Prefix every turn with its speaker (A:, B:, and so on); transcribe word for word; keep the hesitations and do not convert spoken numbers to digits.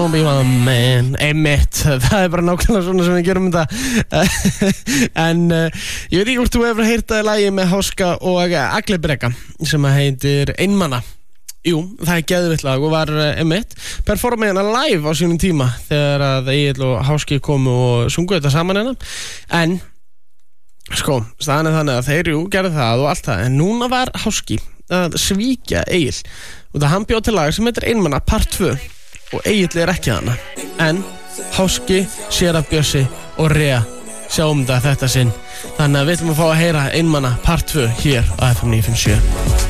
A: Don't be my man. Einmitt, það er bara nákvæmlega svona sem við gerum þetta. En uh, ég veit ekki hvort þú hefur heyrt að lagi með Háska og Agli Breka sem heitir Einmana. Jú, það er geðvitt lag og var uh, einmitt performið hana live á sínum tíma þegar að Egill og Háski komu og sungu þetta saman hérna. En sko, staðan er þannig að þeir jú gerðu það og allt það, en núna var Háski að svíkja Egill og það hann bjóð til lag sem heitir Einmana part tvö og Egill er ekki hana, en Háski, Séraf Bjössi og Rea sjáum þetta þetta sinn, þannig að við ætlum að fá að heyra Einmana part tvö hér á F M níu fimm sjö.